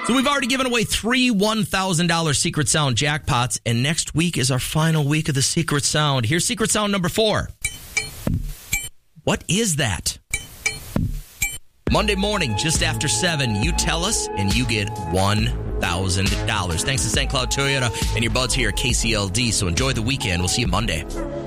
So we've already given away 3 $1,000 Secret Sound jackpots, and next week is our final week of the Secret Sound. Here's Secret Sound number 4. What is that? Monday morning, just after 7, you tell us, and you get $1,000. Thanks to St. Cloud Toyota and your buds here at KCLD. So enjoy the weekend. We'll see you Monday.